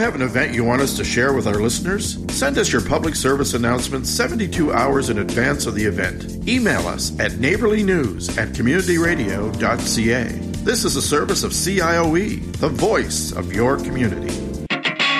have an event you want us to share with our listeners? Send us your public service announcement 72 hours in advance of the event. Email us at neighborlynews@communityradio.ca. This is a service of CIOE, the voice of your community.